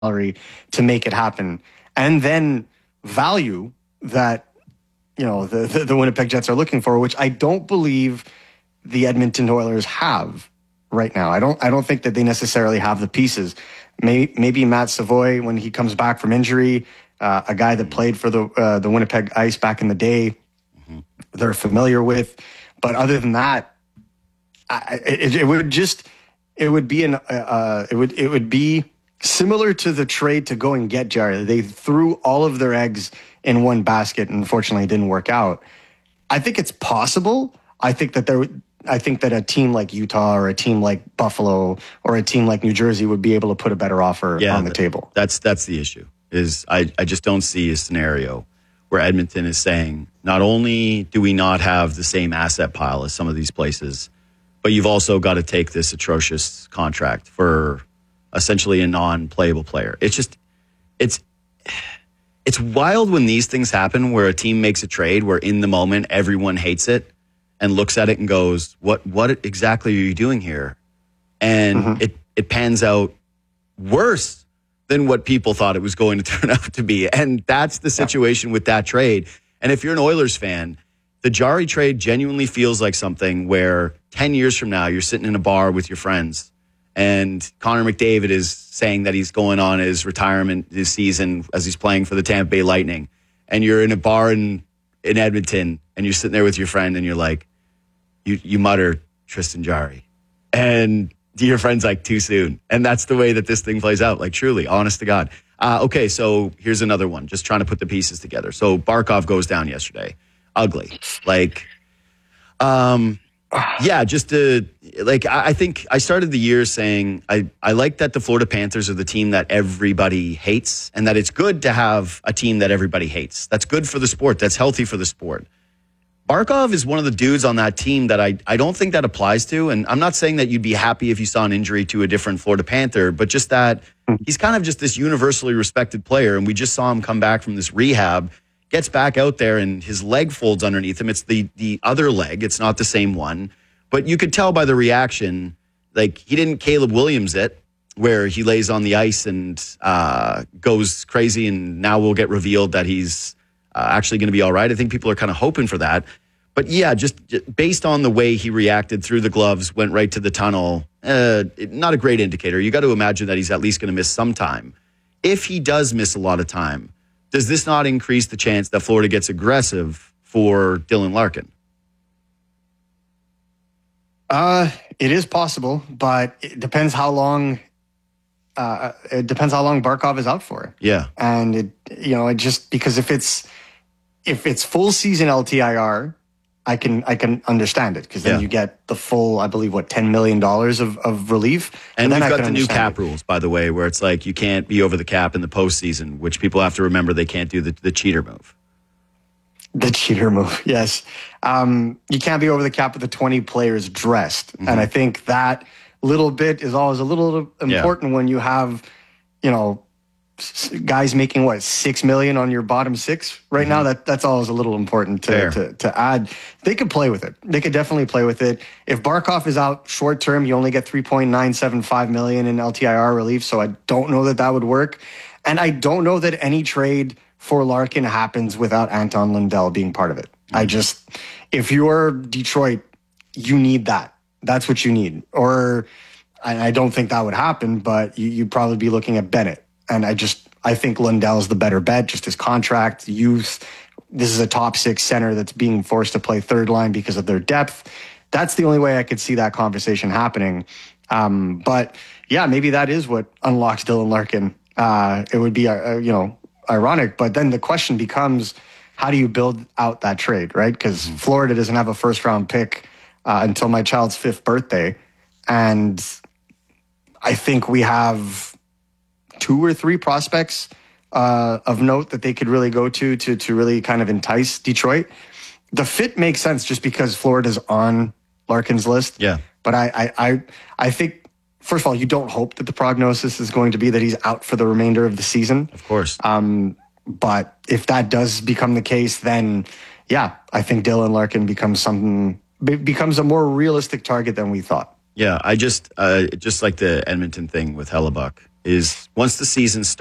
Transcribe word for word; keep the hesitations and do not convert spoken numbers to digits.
salary to make it happen, and then value that, you know, the, the, the Winnipeg Jets are looking for, which I don't believe the Edmonton Oilers have right now. I don't I don't think that they necessarily have the pieces. Maybe, maybe Matt Savoy, when he comes back from injury, uh, a guy that played for the uh, the Winnipeg Ice back in the day, mm-hmm. they're familiar with. But other than that, I, it, it would just it would be an uh, it would it would be similar to the trade to go and get Jarry. They threw all of their eggs in one basket, and unfortunately, it didn't work out. I think it's possible. I think that there. I think that a team like Utah or a team like Buffalo or a team like New Jersey would be able to put a better offer yeah, on the table. That's that's the issue. Is I, I just don't see a scenario where Edmonton is saying, not only do we not have the same asset pile as some of these places, but you've also got to take this atrocious contract for essentially a non-playable player. It's just, it's it's wild when these things happen where a team makes a trade where in the moment everyone hates it and looks at it and goes, what what exactly are you doing here? And mm-hmm. it, it pans out worse than what people thought it was going to turn out to be. And that's the situation yeah. with that trade. And if you're an Oilers fan, the Jarry trade genuinely feels like something where ten years from now, you're sitting in a bar with your friends and Connor McDavid is saying that he's going on his retirement this season as he's playing for the Tampa Bay Lightning. And you're in a bar in, in Edmonton and you're sitting there with your friend and you're like, You you mutter Tristan Jarry, and your friend's like, too soon. And that's the way that this thing plays out, like truly, honest to God. Uh, okay, so here's another one, just trying to put the pieces together. So Barkov goes down yesterday. Ugly. Like, um, yeah, just to, like, I, I think I started the year saying I, I like that the Florida Panthers are the team that everybody hates and that it's good to have a team that everybody hates. That's good for the sport. That's healthy for the sport. Barkov is one of the dudes on that team that I, I don't think that applies to. And I'm not saying that you'd be happy if you saw an injury to a different Florida Panther, but just that he's kind of just this universally respected player. And we just saw him come back from this rehab, gets back out there and his leg folds underneath him. It's the, the other leg. It's not the same one. But you could tell by the reaction, like he didn't Caleb Williams it, where he lays on the ice and uh, goes crazy. And now we'll get revealed that he's uh, actually going to be all right. I think people are kind of hoping for that. But yeah, just based on the way he reacted through the gloves, went right to the tunnel, uh, not a great indicator. You got to imagine that he's at least going to miss some time. If he does miss a lot of time, does this not increase the chance that Florida gets aggressive for Dylan Larkin? Uh, it is possible, but it depends how long. Uh, it depends how long Barkov is out for. Yeah, and it, you know, it just because if it's if it's full season L T I R. I can I can understand it because then yeah. you get the full, I believe, what, ten million dollars of, of relief. And then we've I got the new cap it. rules, by the way, where it's like you can't be over the cap in the postseason, which people have to remember they can't do the, the cheater move. The cheater move, yes. Um, you can't be over the cap with the twenty players dressed. Mm-hmm. And I think that little bit is always a little important yeah. when you have, you know, guys making what six million on your bottom six right mm-hmm. now. That that's always a little important to, to to add. They could play with it. They could definitely play with it. If Barkov is out short term, you only get three point nine seven five million in L T I R relief. So I don't know that that would work, and I don't know that any trade for Larkin happens without Anton Lundell being part of it. Mm-hmm. I just, if you're Detroit, you need that. That's what you need. Or I, I don't think that would happen, but you, you'd probably be looking at Bennett. And I just, I think Lundell's the better bet, just his contract, youth. This is a top six center that's being forced to play third line because of their depth. That's the only way I could see that conversation happening. Um, but yeah, maybe that is what unlocks Dylan Larkin. Uh, it would be, uh, you know, ironic. But then the question becomes, how do you build out that trade, right? Because mm-hmm. Florida doesn't have a first round pick uh, until my child's fifth birthday. And I think we have two or three prospects uh, of note that they could really go to, to to really kind of entice Detroit. The fit makes sense just because Florida's on Larkin's list. Yeah. But I, I, I, I think, first of all, you don't hope that the prognosis is going to be that he's out for the remainder of the season. Of course. Um, but if that does become the case, then, yeah, I think Dylan Larkin becomes something, becomes a more realistic target than we thought. Yeah, I just, uh, just like the Edmonton thing with Hellebuck. is once the season starts.